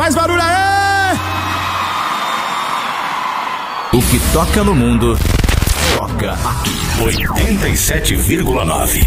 Mais barulho aí! O que toca no mundo, toca aqui. 87,9.